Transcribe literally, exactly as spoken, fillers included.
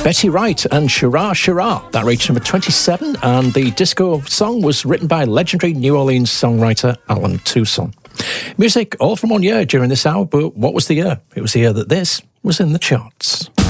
Betty Wright and Shira Shira. That reached number twenty-seven, and the disco song was written by legendary New Orleans songwriter Alan Toussaint. Music all from one year during this hour, but what was the year? It was the year that this was in the charts.